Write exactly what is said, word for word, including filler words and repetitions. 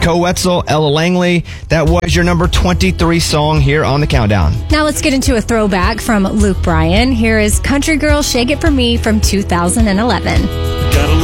Nico Wetzel, Ella Langley. That was your number twenty-three song here on the Countdown. Now let's get into a throwback from Luke Bryan. Here is Country Girl, Shake It For Me from two thousand eleven.